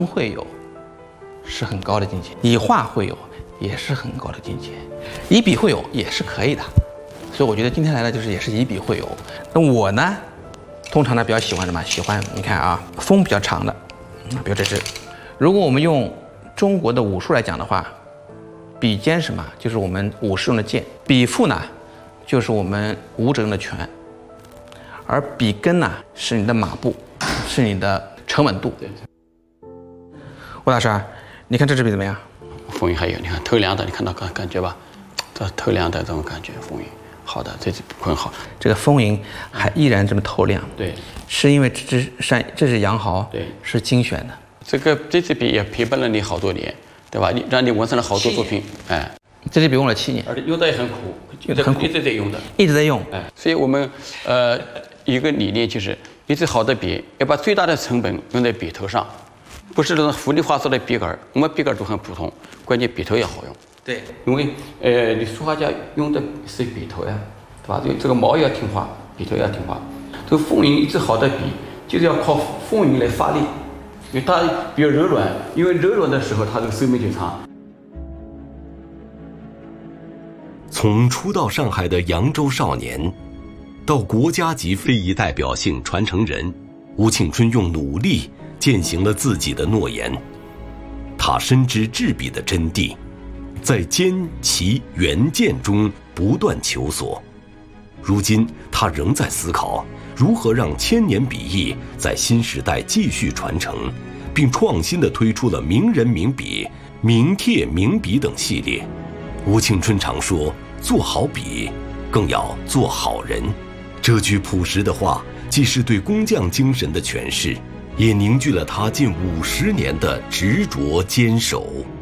绘有是很高的境界，以画绘有也是很高的境界，以笔绘有也是可以的。所以我觉得今天来的就是也是以笔绘有。那我呢，通常呢比较喜欢什么？喜欢你看啊，锋比较长的，比如这支。如果我们用中国的武术来讲的话，笔尖是什么？就是我们武士用的剑，笔腹呢，就是我们武者用的拳，而笔根呢是你的马步，是你的沉稳度。吴老师啊，你看这支笔怎么样？ 风云还有，你看透亮的，你看到感觉吧？这透亮的这种感觉，风云好的，这支很好。 这个风云还依然这么透亮， 对， 是因为这是羊毫， 对， 是精选的。 这支笔也陪伴了你好多年，对吧？让你完成了好多作品，哎。 这支笔用了7年， 而且用的也很苦，很苦，一直在用的， 一直在用。 哎，所以我们一个理念就是，一支好的笔要把最大的成本用在笔头上。不是那种浮力画出的笔杆，我们笔杆都很普通，关键笔头也好用。 对， 因为你书法家用的是笔头呀，对吧？这个毛也要听话，笔头也要听话。这个风云一支好的笔，就是要靠风云来发力，因为它比较柔软，因为柔软的时候它这个寿命就长。 从初到上海的扬州少年，到国家级非遗代表性传承人，吴庆春用努力践行了自己的诺言。他深知制笔的真谛，在兼齐原件中不断求索。如今他仍在思考如何让千年笔艺在新时代继续传承，并创新地推出了名人名笔、名帖名笔等系列。吴庆春常说，做好笔更要做好人。这句朴实的话既是对工匠精神的诠释，也凝聚了他近50年的执着坚守。